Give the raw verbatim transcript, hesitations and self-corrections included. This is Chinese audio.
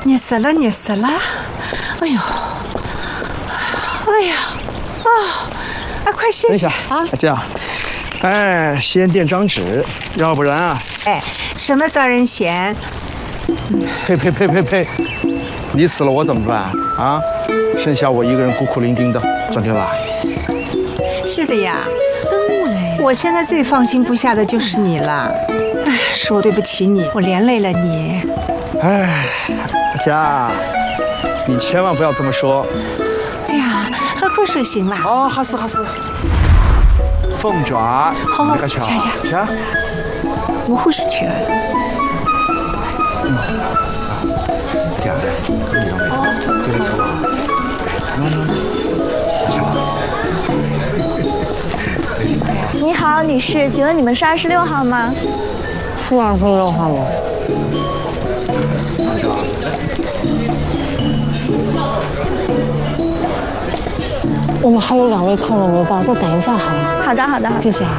捏死了，捏死了！哎呦，哎呀，啊，哎，快歇歇啊！ 这样，哎，先垫张纸，要不然啊， 哎，省得遭人嫌。 呸呸呸呸呸！你死了我怎么办啊？剩下我一个人孤苦伶仃的，转对吧？ 是的呀，我现在最放心不下的就是你了。哎，是我对不起你，我连累了你。 哎，阿佳，你千万不要这么说。 哎呀，喝口水行吧？ 哦，好事好事。凤爪， 好好， 那个吃吃吃。 吃。 我欢喜吃。 嗯，这样，哦，这个抽啊。 你好，女士，请问你们是二十六号吗？ 是二十六号吗？我们还有两位客人没到，再等一下好吗？ 好的，好的， 谢谢啊。